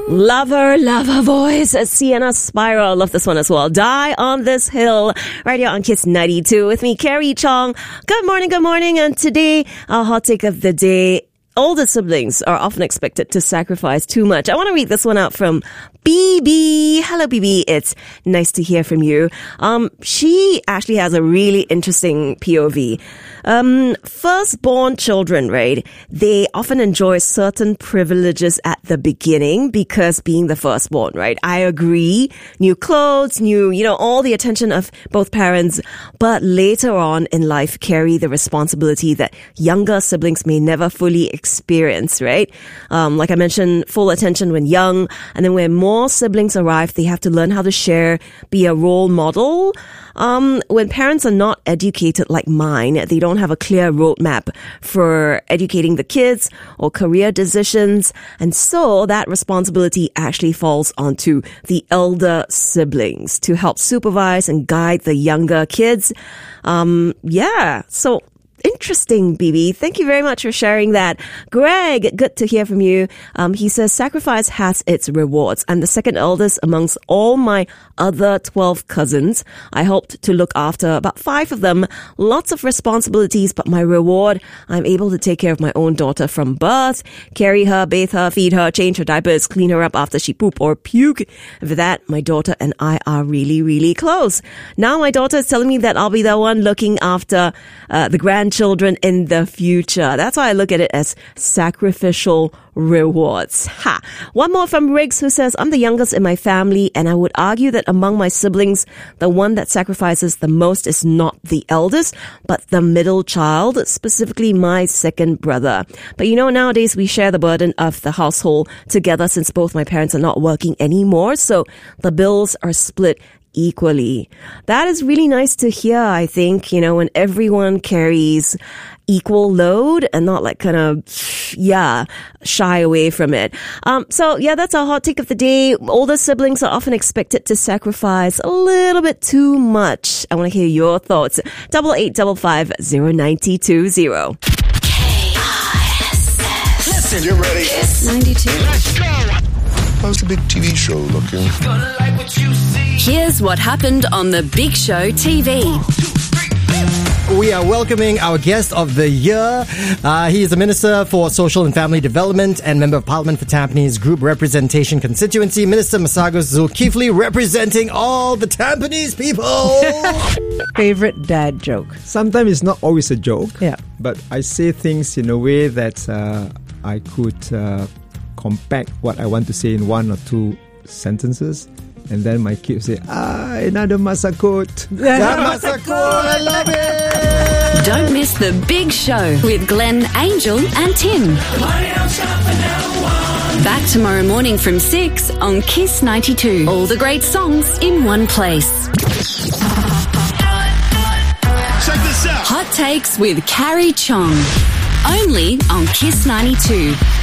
Lover voice. Sienna Spiral. Love this one as well. Die on This Hill. Right here on Kiss 92 with me, Carrie Chong. Good morning. And today, our hot take of the day. Older siblings are often expected to sacrifice too much. I want to read this one out from BB. Hello, BB. It's nice to hear from you. She actually has a really interesting POV. Firstborn children, right? They often enjoy certain privileges at the beginning because being the firstborn, right? I agree. New clothes, all the attention of both parents. But later on in life, carry the responsibility that younger siblings may never fully experience, right? Like I mentioned, full attention when young. And then when more siblings arrive, they have to learn how to share, be a role model. When parents are not educated like mine, they don't have a clear roadmap for educating the kids or career decisions. And so that responsibility actually falls onto the elder siblings to help supervise and guide the younger kids. So interesting, BB. Thank you very much for sharing that. Greg, good to hear from you. He says, sacrifice has its rewards. I'm the second eldest amongst all my other 12 cousins. I helped to look after about 5 of them. Lots of responsibilities, but my reward, I'm able to take care of my own daughter from birth, carry her, bathe her, feed her, change her diapers, clean her up after she poop or puke. And for that, my daughter and I are really, really close. Now my daughter is telling me that I'll be the one looking after the grandchildren in the future. That's why I look at it as sacrificial rewards. One more from Riggs, who says, I'm the youngest in my family, and I would argue that among my siblings, the one that sacrifices the most is not the eldest, but the middle child, specifically my second brother. But nowadays we share the burden of the household together since both my parents are not working anymore, so the bills are split equally. That is really nice to hear, I think, when everyone carries equal load and not shy away from it. That's our hot take of the day. Older siblings are often expected to sacrifice a little bit too much. I want to hear your thoughts. 88550920. Listen, you ready? Kiss 92. Let's go. How's the big TV show looking? Like what you see. Here's what happened on the Big Show TV. 1, 2, 3, We are welcoming our guest of the year. He is the Minister for Social and Family Development and Member of Parliament for Tampines Group Representation Constituency, Minister Masagos Zulkifli, representing all the Tampines people. Favorite dad joke? Sometimes it's not always a joke. Yeah. But I say things in a way that I could compact what I want to say in 1 or 2 sentences. And then my kids say, another masakot. Masakot, I love it. Don't miss the Big Show with Glenn, Angel and Tim. Back tomorrow morning from 6 on Kiss 92. All the great songs in one place. check this out. Hot takes with Carrie Chong. Only on Kiss 92.